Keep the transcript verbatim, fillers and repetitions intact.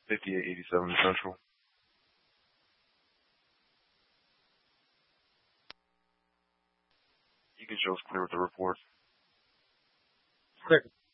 fifty-eight eighty-seven Central. You can show us clear with the report. Clear.